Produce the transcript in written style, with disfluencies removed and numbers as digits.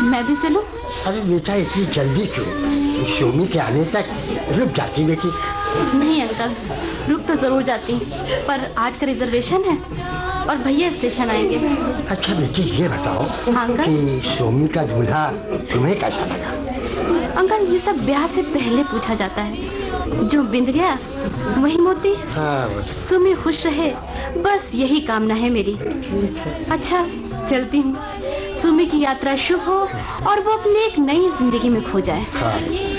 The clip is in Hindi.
मैं भी चलूं? अरे बेटा, इतनी जल्दी क्यों? सुमी के आने तक रुक जाती बेटी। नहीं अंकल, रुक तो जरूर जाती, पर आज का रिजर्वेशन है और भैया स्टेशन आएंगे। अच्छा बेटी, ये बताओ कि सुमी का दूल्हा तुम्हें कैसा लगा? अंकल, ये सब ब्याह से पहले पूछा जाता है। जो बिंद गया वही मोती। हाँ, सुमी खुश रहे, बस यही कामना है मेरी। अच्छा, चलती हूँ। सुमी की यात्रा शुभ हो और वो अपनी एक नई जिंदगी में खो जाए। हाँ।